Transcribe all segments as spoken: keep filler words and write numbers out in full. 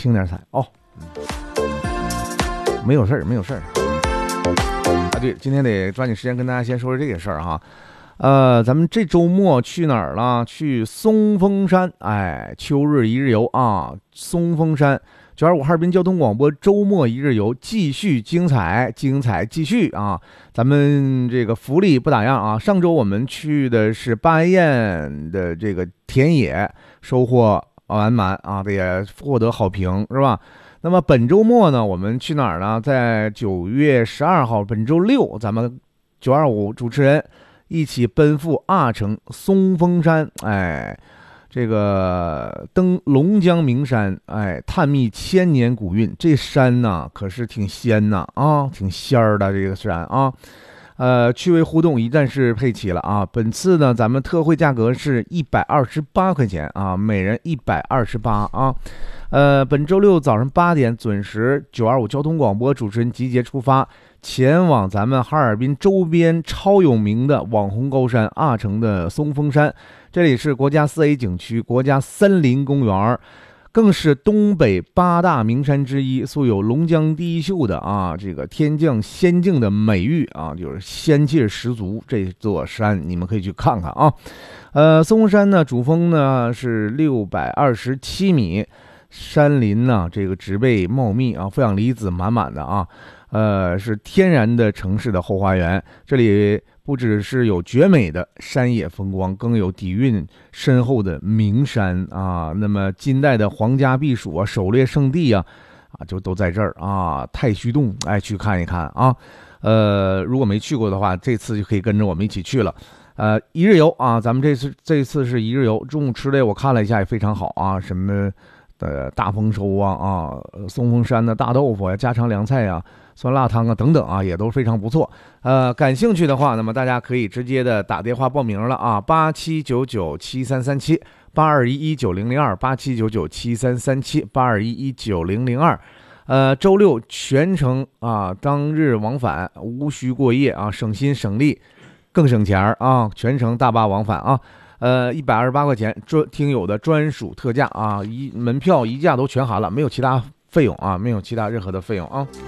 轻点踩哦。没有事儿，没有事儿。啊，对，今天得抓紧时间跟大家先说说这个事儿哈。呃，咱们这周末去哪儿了？去松峰山，哎，秋日一日游啊，松峰山。九二五哈尔滨交通广播周末一日游继续精彩，精彩继续啊！咱们这个福利不打烊啊！上周我们去的是巴彦的这个田野，收获满满啊，这也获得好评，是吧？那么本周末呢，我们去哪儿呢？在九月十二号，本周六，咱们九二五主持人一起奔赴阿城松峰山，哎。这个登龙江名山，哎，探秘千年古韵，这山呢可是挺仙呐啊，挺仙儿的这个山啊。呃，趣味互动一站式配齐了啊。本次呢，咱们特惠价格是一百二十八块钱啊，每人一百二十八啊。呃，本周六早上八点准时，九二五交通广播主持人集结出发，前往咱们哈尔滨周边超有名的网红高山阿城的松峰山。这里是国家四 A 景区、国家森林公园，更是东北八大名山之一，素有龙江第一秀的啊，这个天降仙境的美誉啊，就是仙气十足。这座山你们可以去看看啊。呃，松峰山呢，主峰呢是六百二十七米，山林呢这个植被茂密啊，负氧离子满满的啊，呃，是天然的城市的后花园。这里不只是有绝美的山野风光，更有底蕴深厚的名山啊。那么金代的皇家避暑啊、狩猎圣地啊，啊就都在这儿啊。太虚洞，哎，去看一看啊。呃，如果没去过的话，这次就可以跟着我们一起去了。呃，一日游啊，咱们这次这次是一日游，中午吃的我看了一下也非常好啊，什么的大丰收啊啊，松峰山的大豆腐呀、家常凉菜呀、酸辣汤啊等等啊，也都非常不错。呃，感兴趣的话，那么大家可以直接的打电话报名了啊，八七九九七三三七，八二一一九零零二，八七九九七三三七，八二一一九零零二。呃，周六全程啊，当日往返，无需过夜啊，省心省力，更省钱啊，全程大巴往返啊。呃，一百二十八块钱，专听友的专属特价啊，一门票一价都全含了，没有其他费用啊，没有其他任何的费用啊。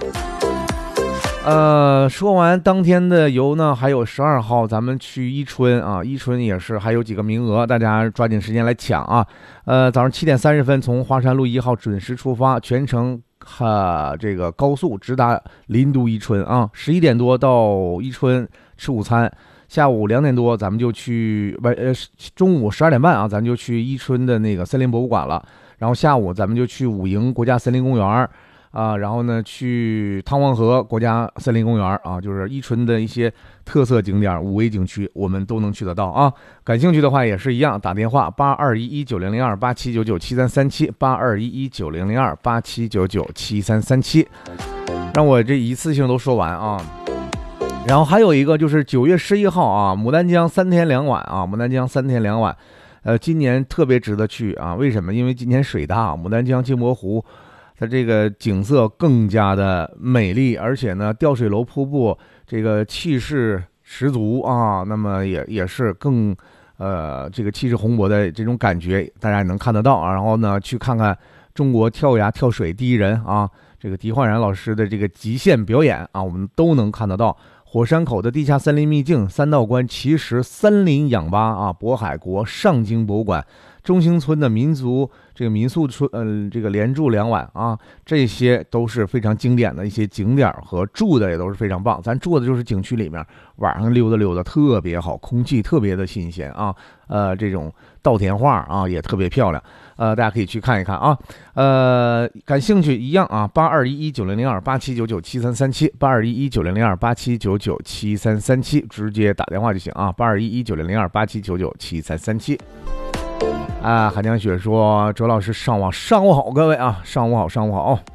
呃，说完当天的游呢，还有十二号咱们去伊春啊，伊春也是还有几个名额，大家抓紧时间来抢啊。呃，早上七点三十分从华山路一号准时出发，全程哈、呃、这个高速直达林都伊春啊，十一点多到伊春吃午餐。下午两点多，咱们就去不呃，中午十二点半啊，咱就去伊春的那个森林博物馆了。然后下午咱们就去武营国家森林公园啊，然后呢去汤王河国家森林公园啊，就是伊春的一些特色景点五 A 景区，我们都能去得到啊。感兴趣的话也是一样，打电话八二一一九零零二，八七九九七三三七，八二一一九零零二，八七九九七三三七。让我这一次性都说完啊。然后还有一个就是九月十一号啊，牡丹江三天两晚啊，牡丹江三天两晚，呃，今年特别值得去啊。为什么？因为今年水大，牡丹江镜泊湖，它这个景色更加的美丽，而且呢，吊水楼瀑布这个气势十足啊。那么也也是更呃这个气势宏博的这种感觉，大家也能看得到啊。然后呢，去看看中国跳崖跳水第一人啊，这个狄焕然老师的这个极限表演啊，我们都能看得到。火山口的地下森林秘境，三道关奇石森林氧吧啊，渤海国上京博物馆，中兴村的民族这个民宿村，呃，这个连住两晚啊，这些都是非常经典的一些景点和住的也都是非常棒。咱住的就是景区里面，晚上溜达溜达特别好，空气特别的新鲜啊，呃，这种稻田画啊也特别漂亮。呃，大家可以去看一看啊，呃，感兴趣一样啊，八二一一九零零二，八七九九七三三七，八二一一九零零二，八七九九七三三七，直接打电话就行啊，八二一一九零零二，八七九九七三三七。啊，海江雪说，周老师上午好，上午好，各位啊，上午好，上午好。哦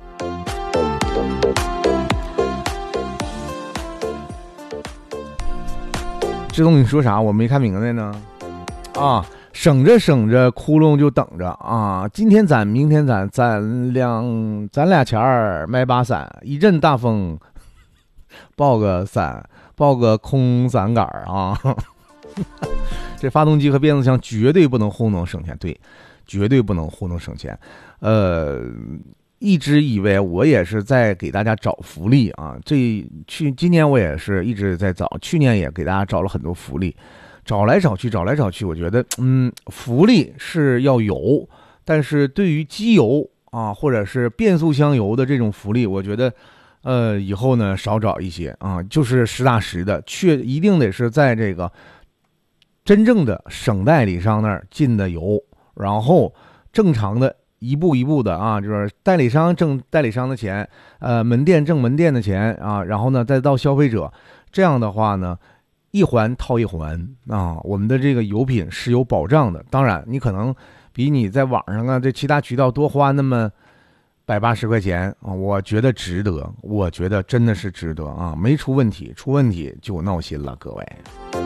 志东，你说啥？我没看明白呢。啊。省着省着，窟窿就等着啊！今天攒，明天攒，攒两攒俩钱儿买把伞，一阵大风，抱个伞，抱个空伞杆啊！这发动机和变速箱绝对不能糊弄省钱，对，绝对不能糊弄省钱。呃， 一直以为我也是在给大家找福利啊，这去今年我也是一直在找，去年也给大家找了很多福利，找来找去找来找去，我觉得嗯，福利是要有，但是对于机油啊或者是变速箱油的这种福利，我觉得呃以后呢少找一些啊，就是实打实的，确一定得是在这个真正的省代理商那儿进的油，然后正常的一步一步的啊，就是代理商挣代理商的钱，呃，门店挣门店的钱啊，然后呢再到消费者，这样的话呢，一环套一环啊，我们的这个油品是有保障的。当然，你可能比你在网上啊这其他渠道多花那么百八十块钱啊，我觉得值得，我觉得真的是值得啊，没出问题，出问题就闹心了，各位。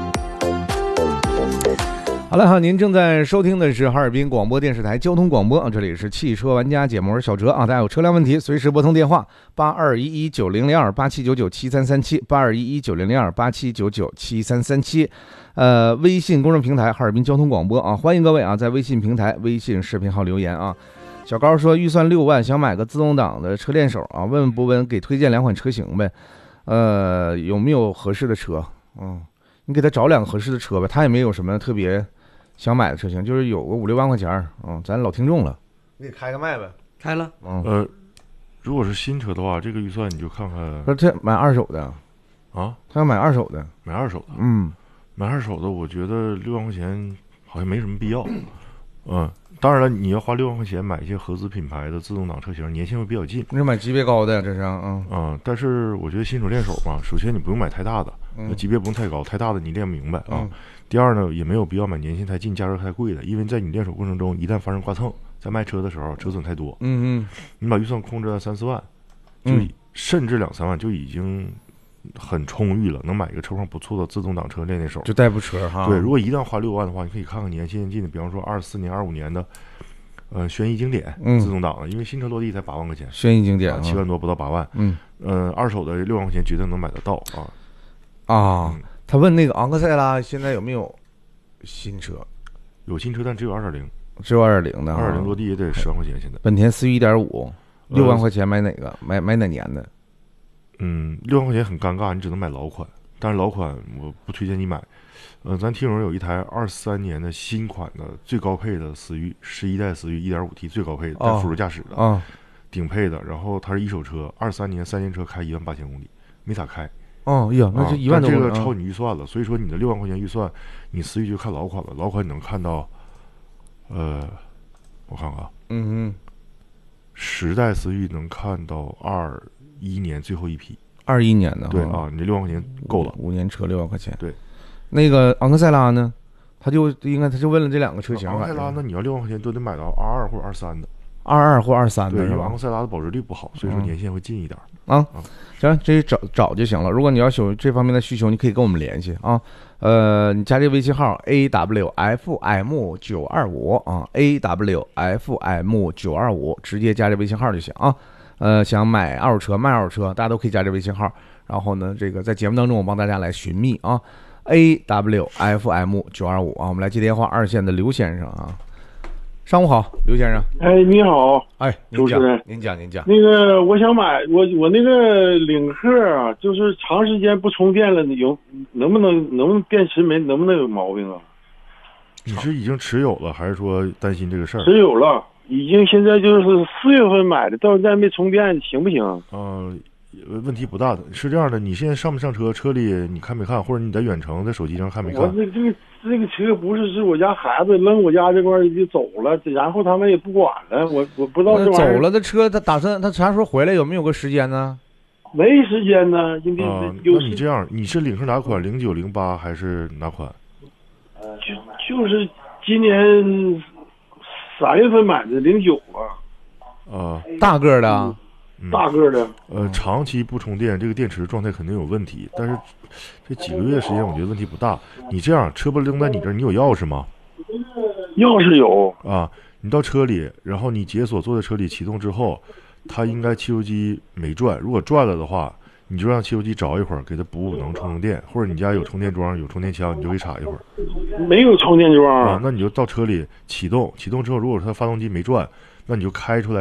好了哈，您正在收听的是哈尔滨广播电视台交通广播啊，这里是汽车玩家节目，我是小哲啊，大家有车辆问题随时拨通电话八二一一九零零二八七九九七三三七八二一一九零零二八七九九七三三七，呃，微信公众平台哈尔滨交通广播啊，欢迎各位啊，在微信平台微信视频号留言啊。小高说预算六万，想买个自动挡的车链手啊，问问博文给推荐两款车型呗，呃，有没有合适的车？嗯，你给他找两个合适的车呗，他也没有什么特别想买的车型，就是有个五六万块钱，嗯，咱老听众了，你得开个麦呗， 开了， 嗯，呃，如果是新车的话，这个预算你就看看， 不是这买二手的啊， 他要买二手的， 买二手的， 嗯， 买二手的，我觉得六万块钱好像没什么必要，嗯，当然了，你要花六万块钱买一些合资品牌的自动挡车型，年限会比较近， 你买级别高的呀，这是，嗯， 嗯，但是我觉得新手练手嘛，首先你不用买太大的，那级别不用太高，太大的你练不明白啊。 嗯第二呢，也没有必要买年限太近、价格太贵的，因为在你练手过程中，一旦发生刮蹭，在卖车的时候折损太多。 嗯嗯， 你把预算控制在三四万，就、嗯、甚至两三万就已经很充裕了，能买一个车况不错的自动挡车练练手， 就代步车哈。 对，如果一旦花六万的话，你可以看看年限近的，比方说二四年、二五年的，呃，轩逸经典、嗯、自动挡的，因为新车落地才八万块钱， 轩逸经典七、啊、万多不到八万，嗯，呃，二手的六万块钱绝对能买得到啊啊。嗯，他问那个昂克赛拉现在有没有新车？ 有新车，但只有二点零， 只有二点零的， 二点零落地也得十万块钱。现在本田思域一点五，六万块钱买哪个？买买哪年的？ 嗯，六万块钱很尴尬，你只能买老款，但是老款我不推荐你买。呃，咱听友有一台二三年的新款的最高配的思域，十一代思域一点五 T 最高配的，带辅助驾驶的， 啊、哦， 顶配的，然后它是一手车，二三年三年车开一万八千公里，没咋开。 哦呀，那就一万多、 啊，这个超你预算了，所以说你的六万块钱预算，你思域就看老款了，老款你能看到，呃，我看看啊， 嗯嗯， 十代思域能看到二一年最后一批， 二一年的， 对啊，你这六万块钱够了， 五年车六万块钱， 对， 那个昂克赛拉呢，他就应该他就问了这两个车型， 昂克赛拉呢，你要六万块钱都得买到二二或者二三的。 二二或二三的， 对，因为昂克赛拉的保值率不好，所以说年限会近一点、 嗯、啊。行，这找找就行了。如果你要有这方面的需求，你可以跟我们联系啊。呃，你加这个微信号 A W F M 九二五啊 ，A W F M 九二五，直接加这微信号就行啊。呃，想买二手车、卖二手车，大家都可以加这微信号。然后呢，这个在节目当中我帮大家来寻觅啊 ，A W F M 九二五啊。我们来接电话，二线的刘先生啊。上午好，刘先生。 哎，你好， 哎， 主持人， 您讲，您讲。 那个，我想买我我那个领克啊，就是长时间不充电了，有能不能能不能电池没能不能有毛病啊？ 你是已经持有了，还是说担心这个事儿？ 持有了，已经现在就是四月份买的，到现在没充电，行不行？ 呃，问题不大的。是这样的，你现在上没上车？车里你看没看？或者你在远程在手机上看没看？ 我这这个。这个车不是是我家孩子扔我家这块就走了，然后他们也不管了，我我不知道这玩意儿。 走了的车，他打算他啥时候回来？有没有个时间呢？ 没时间呢，因为有。那你这样，你是领克哪款？零九零八还是哪款？ 就就是今年三月份买的零九啊。 啊， 大个的。嗯大个的， 呃，长期不充电，这个电池状态肯定有问题。但是这几个月时间，我觉得问题不大。你这样，车不扔在你这儿，你有钥匙吗？ 钥匙有啊。你到车里，然后你解锁坐在车里启动之后，它应该汽油机没转。如果转了的话，你就让汽油机着一会儿，给它补补能充充电。或者你家有充电桩、有充电枪，你就可以插一会儿。 没有充电桩啊，那你就到车里启动，启动之后，如果它发动机没转，那你就开出来。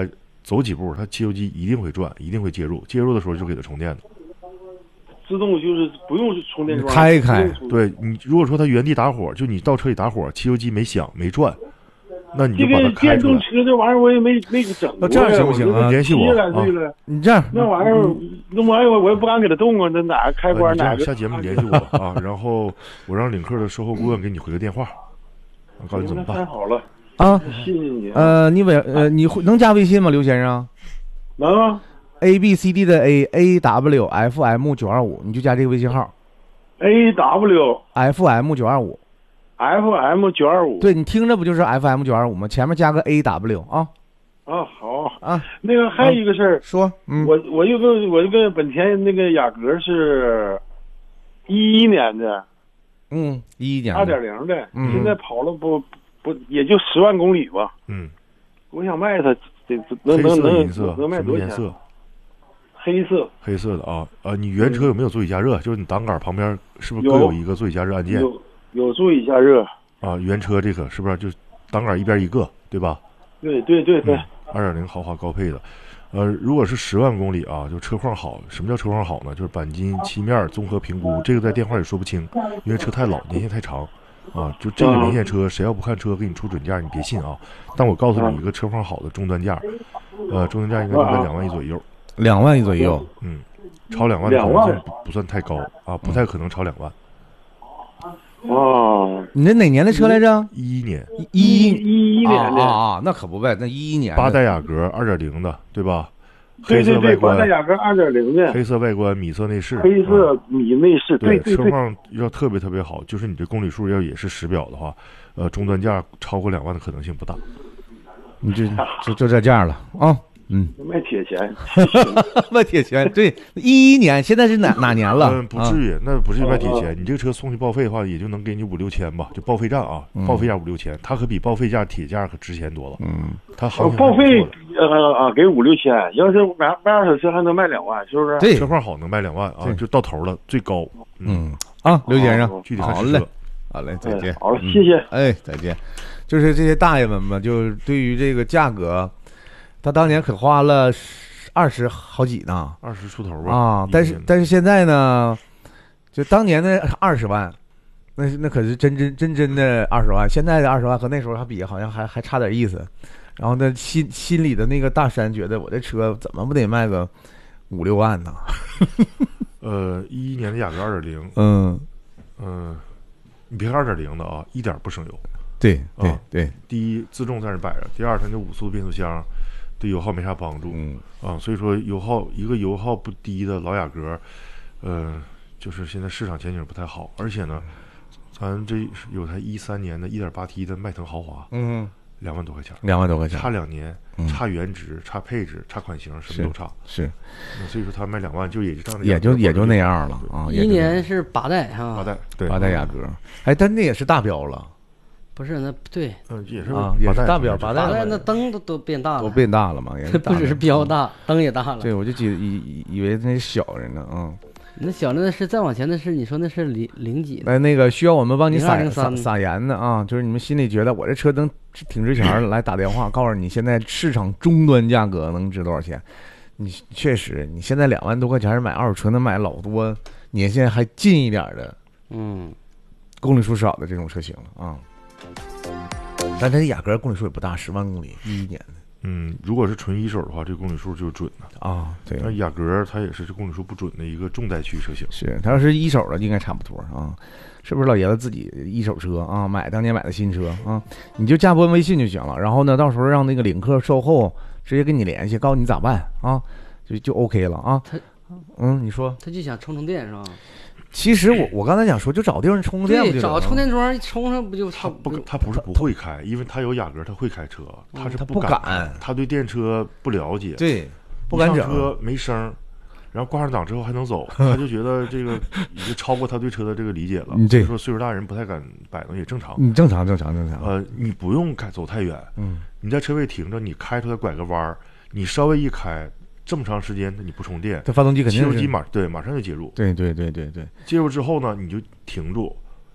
走几步，它汽油机一定会转，一定会介入，介入的时候就给它充电的。 自动就是不用充电桩， 开一开。 对你，如果说它原地打火，就你到车里打火，汽油机没响没转，那你就把它开出来。 这个电动车这玩意儿我也没没整过。 那这样行不行啊？ 联系我啊！ 你这样， 那玩意儿，那玩意儿我也不敢给它动啊，那哪个开关哪个？ 下节目联系我啊，然后我让领克的售后顾问给你回个电话，我告诉你怎么办。 太好了啊！ 谢谢你。 呃，你微呃，你会能加微信吗，刘先生？ 能啊。 A B C D 的 A A W F M 九二五，你就加这个微信号。 A W F M 九二五 F M 九二五。 对，你听着不就是 F M 九二五吗？前面加个 A W 啊。 啊，好啊。 那个还有一个事儿、啊， 说，嗯， 我我有个我这个本田那个雅阁是一一年的， 嗯，一一年二点零的， 嗯， 现在跑了不不也就十万公里吧。 嗯， 我想卖它，这能能能能卖多少钱？ 颜色？ 黑色， 黑色的啊啊！你原车有没有座椅加热？就是你挡杆旁边是不是各有一个座椅加热按键？ 有有座椅加热啊！原车这个是不是就挡杆一边一个，对吧？ 对对对对。 二点零豪华高配的，呃，如果是十万公里啊，就车况好。什么叫车况好呢？就是钣金、漆面综合评估，这个在电话里说不清，因为车太老，年限太长啊。就这个年限车，谁要不看车给你出准价，你别信啊。但我告诉你一个车况好的终端价，呃，终端价应该就在两万一左右。 两万一左右， 嗯，超两万的可能性不不算太高啊，不太可能超两万。 哦， 你这哪年的车来着？ 一一年， 一一一年的啊啊，那可不呗，那一一年。 八代雅阁二点零的，对吧？ 对对对，八代雅阁二点零的， 黑色外观，米色内饰， 黑色米内饰，对对对，车况要特别特别好，就是你这公里数要也是实表的话，呃，终端价超过两万的可能性不大。 你就就就这价了啊。嗯， 卖铁钱， 卖铁钱，对，一一年，现在是哪哪年了？ 嗯，不至于，啊、那不是卖铁钱。你这个车送去报废的话，也就能给你五六千吧，就报废价啊， 嗯、 报废价五六千，它可比报废价铁价可值钱多了。 嗯， 它好、 哦、报废呃啊给五六千，要是买卖二手车还能卖两万，是不是？ 对， 车况好能卖两万啊，就到头了，最高。 嗯啊，刘先生， 具体看好嘞，好嘞，再见。 好，谢谢。 哎，再见。就是这些大爷们嘛，就对于这个价格。他当年可花了二十好几呢， 二十出头吧啊！但是但是现在呢，就当年的二十万，那那可是真真真真的二十万。现在的二十万和那时候还比，好像还还差点意思。然后呢，心心里的那个大山觉得，我这车怎么不得卖个五六万呢？ 呃，一一年的雅阁二点零， 嗯嗯、呃，你别看二点零的啊，一点不省油。 对对对、 啊，第一自重在那摆着，第二它那五速变速箱。对油耗没啥帮助， 嗯啊，所以说油耗一个油耗不低的老雅阁，呃，就是现在市场前景不太好，而且呢，咱这有台一三年的 一点八 T 的迈腾豪华， 嗯， 两万多块钱， 两万多块钱， 差两年， 嗯、 差原值，差配置，差款型，什么都差， 是， 那所以说他卖两万就也就这样， 也就也就那样了啊， 一年是八代哈， 八代对， 八代雅阁，哎，但那也是大标了。 不是那对， 嗯，也是啊，也是大标，八代， 八代那灯都都变大了， 都变大了嘛，也不只是标大，灯也大了。 对，我就以以以为那小人呢，嗯。 那小的那是再往前，那是你说那是零零几？ 哎，那个需要我们帮你撒撒撒撒盐的啊，就是你们心里觉得我这车能挺值钱的，来打电话告诉你现在市场终端价格能值多少钱。你确实，你现在两万多块钱买二手车能买老多年限还近一点的， 嗯， 公里数少的这种车型了啊。但这雅阁公里数也不大，十万公里，一一年的。 嗯，如果是纯一手的话，这公里数就准了啊。对， 那雅阁它也是这公里数不准的一个重灾区车型。 是，它要是一手的，应该差不多啊。是不是老爷子自己一手车啊？买当年买的新车啊，你就加拨微信就行了。然后呢，到时候让那个领克售后直接跟你联系，告诉你咋办啊，就就 OK 了啊。 他， 嗯，你说他就想充充电是吧？ 其实我我刚才想说，就找地方充电不就， 找充电桩一充上不就差不？他不是不会开，因为他有雅阁，他会开车，他是不敢，他对电车不了解， 对，不敢整， 车没声，然后挂上档之后还能走，他就觉得这个已经超过他对车的这个理解了。所以说岁数大人不太敢摆弄也正常， 嗯，正常正常正常。 呃，你不用开走太远， 嗯， 你在车位停着，你开出来拐个弯儿，你稍微一开。这么长时间你不充电， 它发动机肯定汽油机马对马上就介入， 对对对对对， 介入之后呢，你就停住，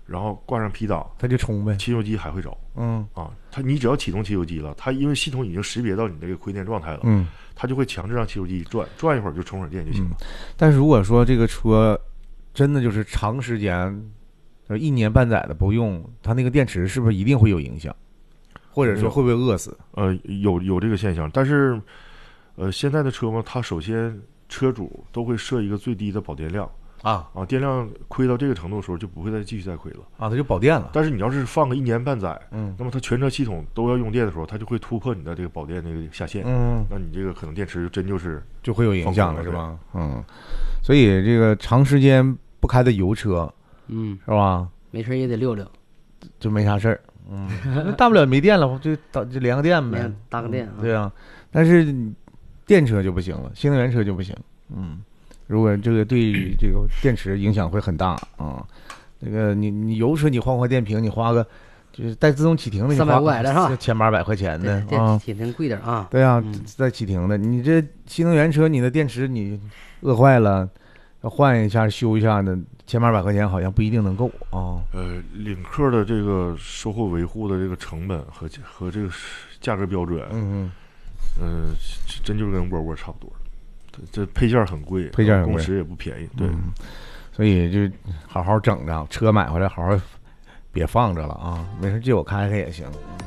然后挂上 P 档， 它就充呗。 汽油机还会着。 嗯啊，它你只要启动汽油机了，它因为系统已经识别到你这个亏电状态了， 嗯， 它就会强制让汽油机转转一会儿就充会儿电就行了。 嗯。但是如果说这个车真的就是长时间，一年半载的不用，它那个电池是不是一定会有影响？或者说会不会饿死？ 呃，有有这个现象，但是呃，现在的车嘛，它首先车主都会设一个最低的保电量。 啊啊，电量亏到这个程度的时候，就不会再继续再亏了啊，它就保电了。 但是你要是放个一年半载， 嗯， 那么它全车系统都要用电的时候，它就会突破你的这个保电那个下限， 嗯， 那你这个可能电池真就是就会有影响了，是吧？嗯，所以这个长时间不开的油车， 嗯， 是吧？ 没事也得溜溜， 就没啥事儿。嗯，那大不了没电了，就打就连个电呗， 搭个电、啊嗯。对啊，但是电车就不行了，新能源车就不行。嗯。如果这个对这个电池影响会很大啊，这个你你油车你换换电瓶，你花个就是带自动启停的， 三百五百的是吧？ 千八百块钱的啊， 电启停贵点啊。 对啊， 嗯、 带启停的，你这新能源车你的电池你饿坏了，要换一下修一下的，千八百块钱好像不一定能够啊。 呃，领克的这个售后维护的这个成本和和这个价格标准， 嗯嗯，呃，真就是跟沃尔沃差不多。这配件很贵， 配件很贵， 工时也不便宜，对、 嗯，所以就好好整着，车买回来好好别放着了啊，没事借我开开也行。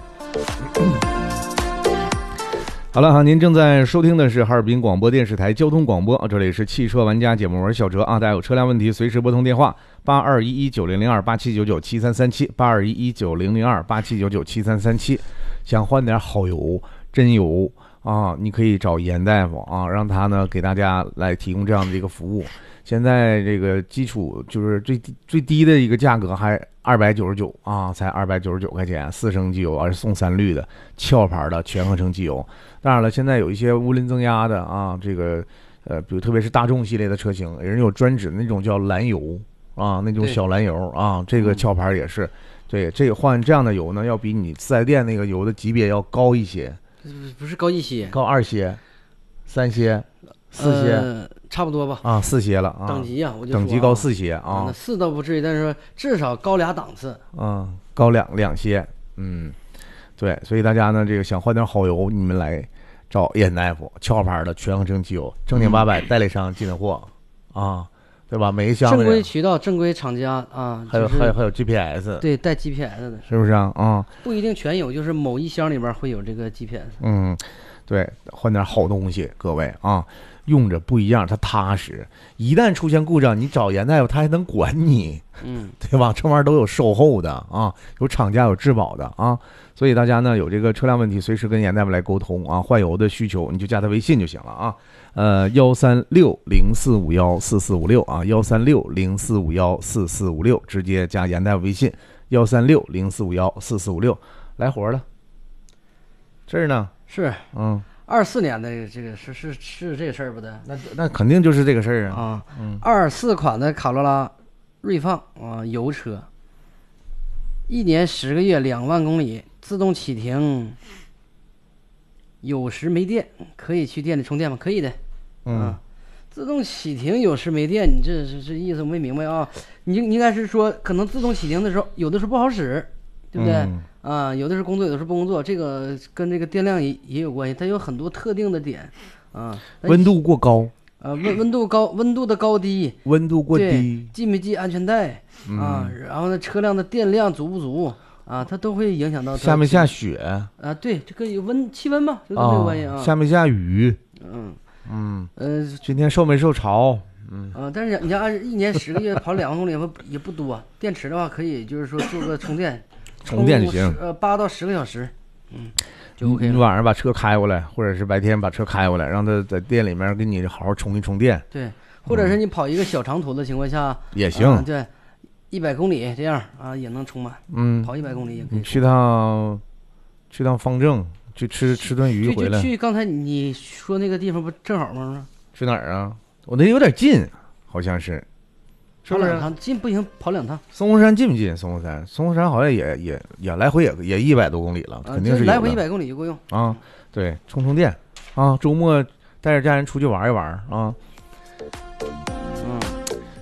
好了哈，您正在收听的是哈尔滨广播电视台交通广播，这里是汽车玩家节目，我是小哲啊，大家有车辆问题随时拨通电话八二一一九零零二八七九九七三三七八二一一九零零二八七九九七三三七，想换点好油真油。啊，你可以找严大夫啊，让他呢给大家来提供这样的一个服务。现在这个基础就是最低最低的一个价格还二百九十九啊，才二百九十九块钱，四升机油，而且送三滤的壳牌的全合成机油。当然了，现在有一些涡轮增压的啊，这个呃，比如特别是大众系列的车型，人有专指那种叫蓝油啊，那种小蓝油啊，这个壳牌也是，对，这个换这样的油呢，要比你四 S 店那个油的级别要高一些。 不是高一些， 高二些，三些，四些， 呃、差不多吧。 啊，四些了啊。 等级啊，我就等级高四些啊。 那四倒不至于，但是说至少高俩档次。 嗯，高两两些，嗯，对，所以大家呢，这个想换点好油，你们来找严大夫，壳牌的全合成机油，正经八百代理商进的货啊，对吧？每一箱正规渠道、正规厂家啊， 还有、 就是、 还有还有 G P S， 对，带 G P S 的， 是不是啊？啊、嗯， 不一定全有，就是某一箱里边会有这个 G P S。 嗯，对，换点好东西，各位啊，用着不一样，它踏实。一旦出现故障，你找严大夫，他还能管你， 嗯， 对吧？这玩意儿都有售后的啊，有厂家有质保的啊。所以大家呢有这个车辆问题，随时跟严大夫来沟通啊，换油的需求你就加他微信就行了啊。呃，幺三六零四五幺四四五六啊，幺三六零四五幺四四五六，直接加严大夫微信，幺三六零四五幺四四五六，来活了。这儿呢是， 嗯， 二四年的这个是是是这事儿不的？ 那那肯定就是这个事儿啊。 啊， 嗯， 二四款的卡罗拉锐放啊，油车，一年十个月两万公里，自动启停。有时没电，可以去店里充电吗？可以的。 嗯， 啊、自动启停有时没电，你这这这意思我没明白啊？你应该是说，可能自动启停的时候，有的时候不好使，对不对？ 嗯、 啊，有的是工作，有的是不工作，这个跟这个电量也也有关系，它有很多特定的点啊。 温度过高， 啊，温温度高，温度的高低， 温度过低， 系没系安全带、 嗯、 啊？然后呢，车辆的电量足不足啊？它都会影响到下没下雪啊？对，这个有温气温嘛，这个没有关系啊。 下没下雨？ 嗯。 嗯， 呃， 今天受没受潮？嗯， 啊、呃，但是你要按一年十个月跑两万公里也不也不多。电池的话，可以就是说做个充电， 充电就行。 呃，八到十个小时，嗯，就 OK 了。 你晚上把车开过来，或者是白天把车开过来，让他在店里面给你好好充一充电。 对，或者是你跑一个小长途的情况下、 嗯、也行、 呃。对，一百公里这样啊也能充满。 嗯， 跑一百公里也可以。 你去趟，去趟方正，去吃吃顿鱼回来。 去去刚才你说那个地方不正好吗？ 去哪儿啊？我那有点近，好像是，是不是？ 跑两趟近不行，跑两趟。 松花山近不近？松花山，松花山好像也也也来回也也一百多公里了，肯定是有的、 啊、来回一百公里就够用啊。对，充充电啊，周末带着家人出去玩一玩啊。 嗯，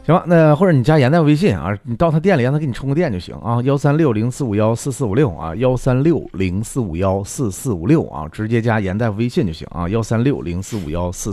行吧，那或者你加严大夫微信啊，你到他店里让他给你充个电就行啊，幺三六零四五幺四四五六啊，幺三六零四五幺四四五六啊，直接加严大夫微信就行啊，幺三六零四五幺四。